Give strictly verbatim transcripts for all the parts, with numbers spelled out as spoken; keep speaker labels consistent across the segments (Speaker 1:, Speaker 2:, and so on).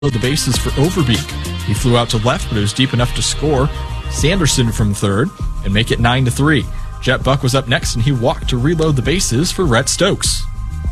Speaker 1: the bases for Overbeek. He flew out to left, but it was deep enough to score Sanderson from third and make it nine to three. Jet Buck was up next, and he walked to reload the bases for Rhett Stokes.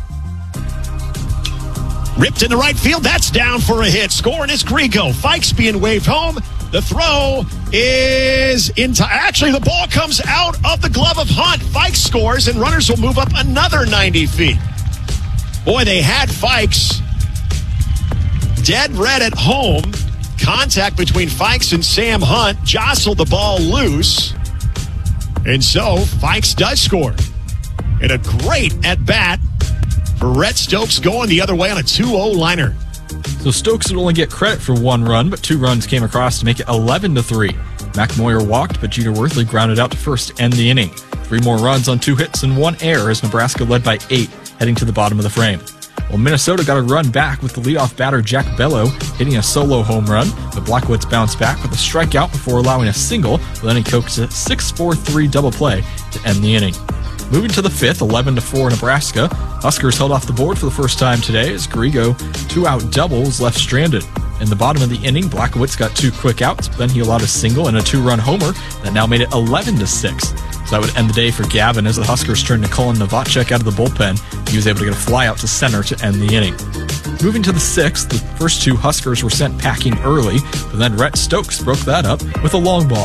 Speaker 2: Ripped into right field. That's down for a hit. Scoring is Grigo. Fikes being waved home. The throw is into... Actually, the ball comes out of the glove of Hunt. Fikes scores, and runners will move up another ninety feet. Boy, they had Fikes dead red at home. Contact between Fikes and Sam Hunt jostled the ball loose. And so, Fikes does score. And a great at-bat for Rhett Stokes going the other way on a two oh liner.
Speaker 1: So Stokes would only get credit for one run, but two runs came across to make it eleven to three. Mac Moyer walked, but Jeter Worthley grounded out to first to end the inning. Three more runs on two hits and one error as Nebraska led by eight, heading to the bottom of the frame. Well, Minnesota got a run back with the leadoff batter Jack Bello hitting a solo home run. The Blackwoods bounced back with a strikeout before allowing a single, but then he coaxed a six four three double play to end the inning. Moving to the fifth, eleven to four Nebraska. Huskers held off the board for the first time today as Grigo two-out double was left stranded. In the bottom of the inning, Blackwoods got two quick outs, but then he allowed a single and a two-run homer that now made it eleven to six. So that would end the day for Gavin as the Huskers turned to Cullen Novacek out of the bullpen. He was able to get a fly out to center to end the inning. Moving to the sixth, the first two Huskers were sent packing early, but then Rhett Stokes broke that up with a long ball.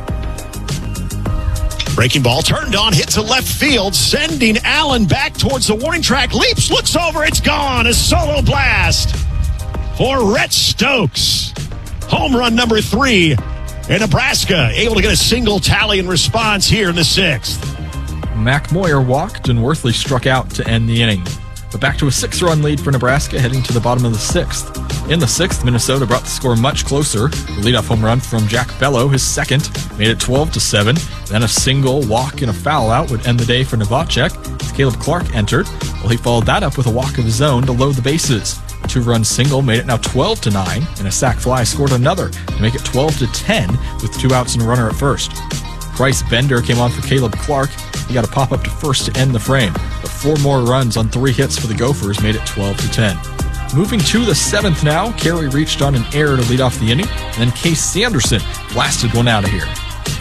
Speaker 2: Breaking ball turned on, hit to left field, sending Allen back towards the warning track. Leaps, looks over, it's gone. A solo blast for Rhett Stokes. Home run number three. And Nebraska able to get a single tally in response here in the sixth.
Speaker 1: Mac Moyer walked and Worthley struck out to end the inning. But back to a six-run lead for Nebraska heading to the bottom of the sixth. In the sixth, Minnesota brought the score much closer. The leadoff home run from Jack Bello, his second, made it twelve to seven. Then a single, walk, and a foul out would end the day for Novacek as Caleb Clark entered. Well, he followed that up with a walk of his own to load the bases. A two-run single made it now twelve to nine, and a sac fly scored another to make it twelve to ten with two outs and a runner at first. Bryce Bender came on for Caleb Clark. He got a pop-up to first to end the frame, but four more runs on three hits for the Gophers made it twelve to ten. Moving to the seventh now, Carey reached on an error to lead off the inning, and then Case Sanderson blasted one out of here.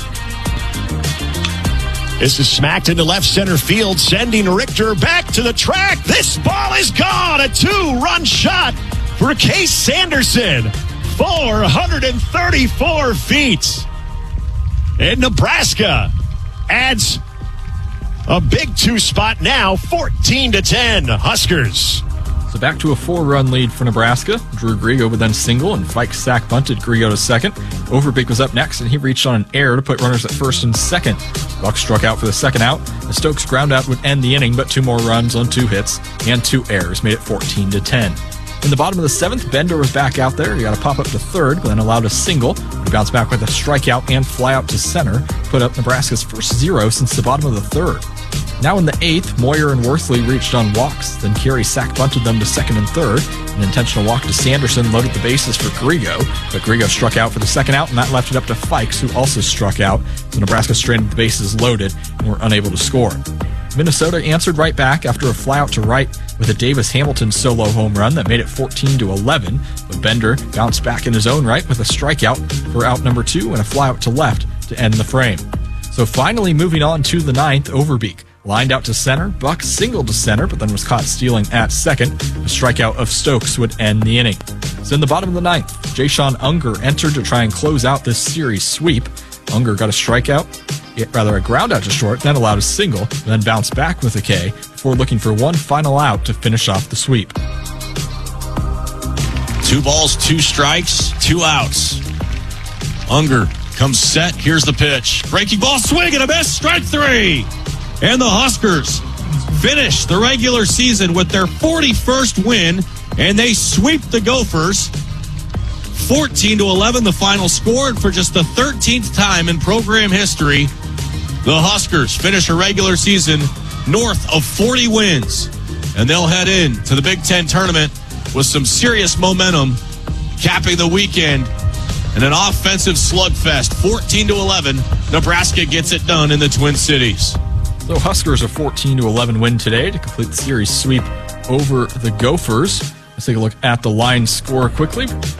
Speaker 2: This is smacked into left center field, sending Richter back to the track. This ball is gone. A two-run shot for Case Sanderson. four hundred thirty-four feet. And Nebraska adds a big two spot now, fourteen to ten, Huskers.
Speaker 1: So back to a four-run lead for Nebraska. Drew Grigo would then single, and Fikes sack bunted Grigo to second. Overbeek was up next, and he reached on an error to put runners at first and second. Buck struck out for the second out. The Stokes ground out would end the inning, but two more runs on two hits and two errors made it fourteen to ten. In the bottom of the seventh, Bender was back out there. He got a pop-up to third, but then allowed a single. He bounced back with a strikeout and fly-out to center, put up Nebraska's first zero since the bottom of the third. Now in the eighth, Moyer and Worthley reached on walks. Then Carey sack bunted them to second and third. An intentional walk to Sanderson loaded the bases for Grigo, but Grigo struck out for the second out, and that left it up to Fikes, who also struck out. So Nebraska stranded the bases loaded and were unable to score. Minnesota answered right back after a flyout to right with a Davis Hamilton solo home run that made it fourteen to eleven, but Bender bounced back in his own right with a strikeout for out number two and a flyout to left to end the frame. So finally moving on to the ninth, Overbeek lined out to center. Buck singled to center, but then was caught stealing at second. A strikeout of Stokes would end the inning. So in the bottom of the ninth, Jashawn Unger entered to try and close out this series sweep. Unger got a strikeout, rather a ground out to short, then allowed a single, then bounced back with a K before looking for one final out to finish off the sweep.
Speaker 3: Two balls, two strikes, two outs. Unger comes set. Here's the pitch. Breaking ball, swing and a miss. Strike three. And the Huskers finish the regular season with their forty-first win, and they sweep the Gophers. fourteen to eleven, the final score, and for just the thirteenth time in program history, the Huskers finish a regular season north of forty wins, and they'll head in to the Big Ten tournament with some serious momentum, capping the weekend in an offensive slugfest. fourteen to eleven, Nebraska gets it done in the Twin Cities.
Speaker 1: So Huskers a fourteen to eleven win today to complete the series sweep over the Gophers. Let's take a look at the line score quickly.